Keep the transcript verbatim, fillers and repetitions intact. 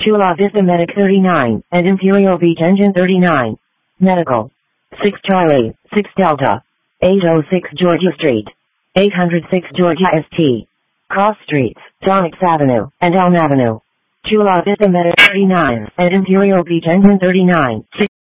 Chula Vista Medic thirty-nine, and Imperial Beach Engine thirty-nine. Medical. six Charlie, six Delta. eight oh six Georgia Street. eight oh six Georgia S T. Cross Streets, Donix Avenue, and Elm Avenue. Chula Vista Medic thirty-nine, and Imperial Beach Engine thirty-nine.